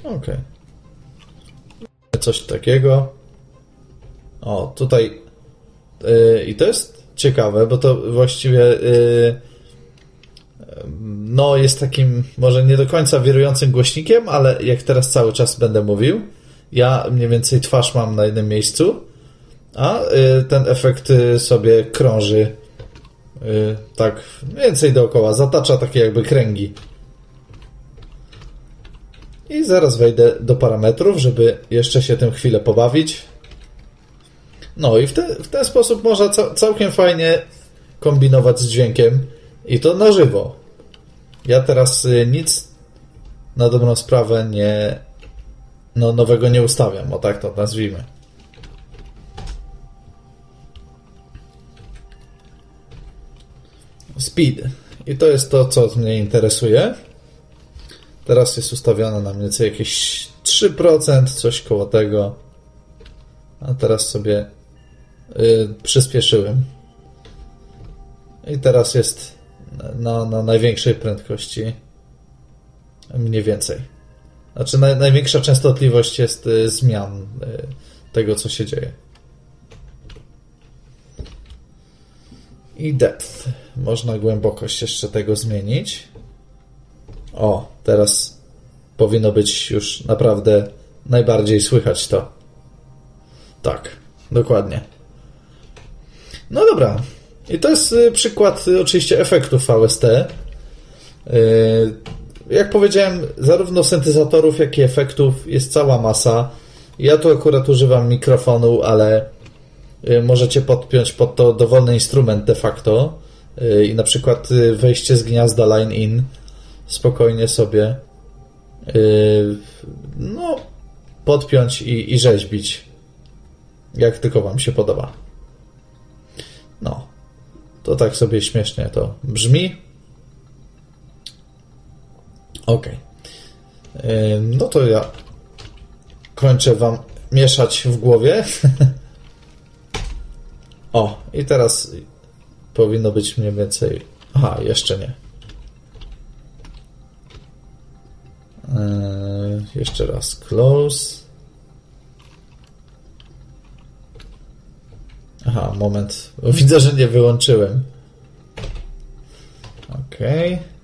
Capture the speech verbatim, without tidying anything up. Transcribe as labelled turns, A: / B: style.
A: Okej. Okay. Coś takiego. O, tutaj yy, i to jest ciekawe, bo to właściwie yy, no jest takim może nie do końca wirującym głośnikiem, ale jak teraz cały czas będę mówił, ja mniej więcej twarz mam na jednym miejscu, a yy, ten efekt yy, sobie krąży yy, tak mniej więcej dookoła, zatacza takie jakby kręgi. I zaraz wejdę do parametrów, żeby jeszcze się tym chwilę pobawić. No i w, te, w ten sposób można ca- całkiem fajnie kombinować z dźwiękiem i to na żywo. Ja teraz y, nic na dobrą sprawę nie no, nowego nie ustawiam, o tak to nazwijmy. Speed. I to jest to, co mnie interesuje. Teraz jest ustawione na mniej więcej jakieś trzy procent, coś koło tego. A teraz sobie yy, przyspieszyłem. I teraz jest na, na największej prędkości. Mniej więcej. Znaczy na, największa częstotliwość jest yy, zmian yy, tego, co się dzieje. I depth. Można głębokość jeszcze tego zmienić. O, teraz powinno być już naprawdę najbardziej słychać to. Tak, dokładnie. No dobra. I to jest przykład oczywiście efektów V S T. Jak powiedziałem, zarówno syntezatorów, jak i efektów jest cała masa. Ja tu akurat używam mikrofonu, ale możecie podpiąć pod to dowolny instrument de facto i na przykład wejście z gniazda line in spokojnie sobie yy, no podpiąć i, i rzeźbić jak tylko wam się podoba. No to tak sobie śmiesznie to brzmi. Ok, yy, no to ja kończę wam mieszać w głowie. O, i teraz powinno być mniej więcej, aha, jeszcze nie. Yy, jeszcze raz close. Aha, moment. Widzę, że nie wyłączyłem. Ok.